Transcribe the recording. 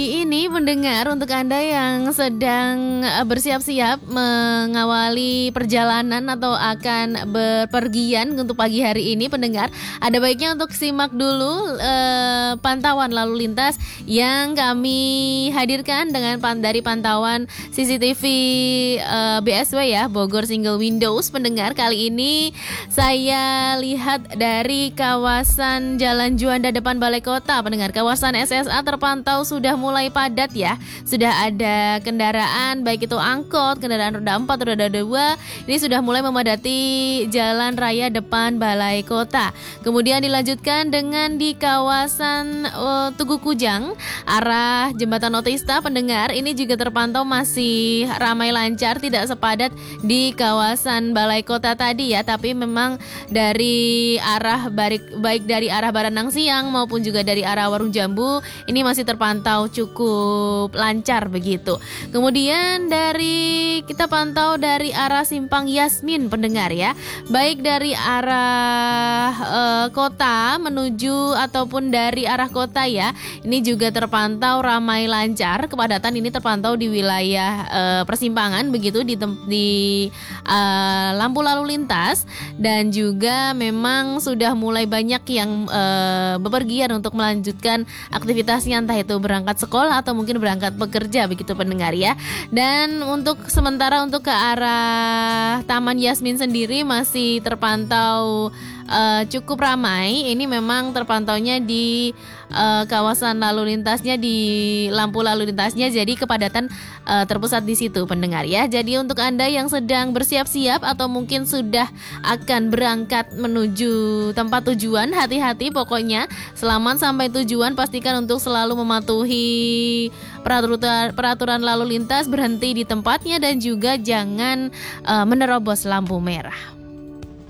Ini mendengar untuk Anda yang sedang bersiap-siap mengawali perjalanan atau akan berpergian untuk pagi hari ini, pendengar, ada baiknya untuk simak dulu pantauan lalu lintas yang kami hadirkan dari pantauan CCTV BSW ya, Bogor Single Windows. Pendengar, kali ini saya lihat dari kawasan Jalan Juanda depan Balai Kota. Pendengar, kawasan SSA terpantau sudah mulai padat ya. Sudah ada kendaraan baik itu angkot, kendaraan roda 4, roda 2. Ini sudah mulai memadati jalan raya depan Balai Kota. Kemudian dilanjutkan dengan di kawasan Tugu Kujang arah Jembatan Otista. Pendengar, ini juga terpantau masih ramai lancar, tidak sepadat di kawasan Balai Kota tadi ya, tapi memang dari arah baik dari arah Baranang Siang maupun juga dari arah Warung Jambu ini masih terpantau cukup lancar begitu. Kemudian kita pantau dari arah Simpang Yasmin, pendengar ya, baik dari arah kota menuju ataupun dari arah kota ya, ini juga terpantau ramai lancar. Kepadatan ini terpantau di wilayah persimpangan begitu, di lampu lalu lintas, dan juga memang sudah mulai banyak yang bepergian untuk melanjutkan aktivitasnya, entah itu berangkat sekolah atau mungkin berangkat bekerja begitu, pendengar ya. Dan untuk sementara untuk ke arah Taman Yasmin sendiri masih terpantau cukup ramai. Ini memang terpantaunya di kawasan lalu lintasnya, di lampu lalu lintasnya, jadi kepadatan terpusat di situ, pendengar ya. Jadi untuk Anda yang sedang bersiap-siap atau mungkin sudah akan berangkat menuju tempat tujuan, hati-hati pokoknya. Selamat sampai tujuan, pastikan untuk selalu mematuhi peraturan lalu lintas, berhenti di tempatnya dan juga jangan menerobos lampu merah.